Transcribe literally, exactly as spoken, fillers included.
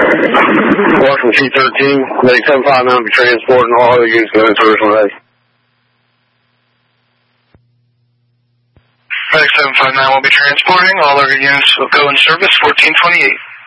Washington T thirteen, Lake seven five nine will be transporting all other units going to original day. Lake seven five nine will be transporting all other units will go in service fourteen twenty-eight.